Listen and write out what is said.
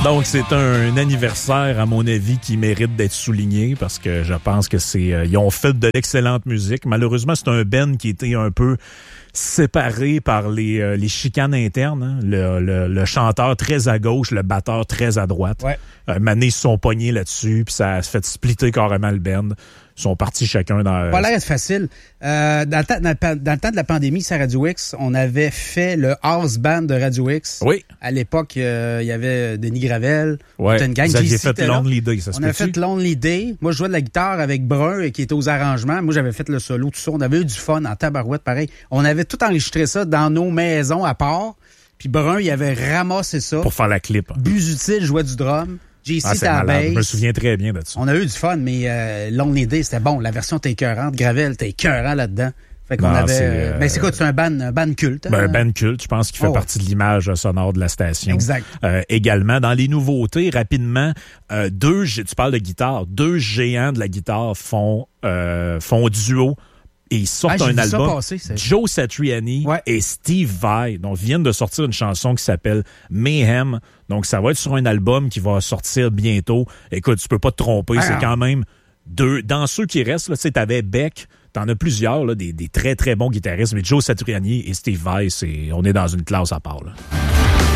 Donc, c'est un anniversaire, à mon avis, qui mérite d'être souligné parce que je pense que ils ont fait de l'excellente musique. Malheureusement, c'est un band qui était un peu séparé par les chicanes internes. Hein. Le chanteur très à gauche, le batteur très à droite. Ouais. Mané, ils se sont pognés là-dessus, puis ça a fait splitter carrément le band. Ils sont partis chacun dans... Pas l'air d'être facile. Dans le temps de la pandémie, à Radio X, on avait fait le house band de Radio X. Oui. À l'époque, il y avait Denis Gravel. Ouais. Une gang. Vous aviez fait Lonely Day, ça se On avait fait Lonely Day. Moi, je jouais de la guitare avec Brun, qui était aux arrangements. Moi, j'avais fait le solo, tout ça. On avait eu du fun en tabarouette, pareil. On avait tout enregistré ça dans nos maisons à part. Puis Brun, il avait ramassé ça. Pour faire la clip. Busutil jouait du drum. JC, c'est à la bass. Je me souviens très bien de ça. On a eu du fun, mais Lonely Day, c'était bon. La version était écœurante. Gravel, était écœurant là-dedans. Fait qu'on avait... Ben, c'est quoi, c'est un band culte? Hein? Un band culte, je pense qu'il fait partie de l'image sonore de la station. Exact. Également, dans les nouveautés, rapidement, tu parles de guitare, 2 géants de la guitare font duo. Et ils sortent un album. Joe Satriani et Steve Vai. Donc, viennent de sortir une chanson qui s'appelle Mayhem. Donc, ça va être sur un album qui va sortir bientôt. Écoute, tu peux pas te tromper. C'est quand même 2. Dans ceux qui restent, tu sais, t'avais Beck. T'en as plusieurs, là, des très, très bons guitaristes. Mais Joe Satriani et Steve Vai, on est dans une classe à part, là.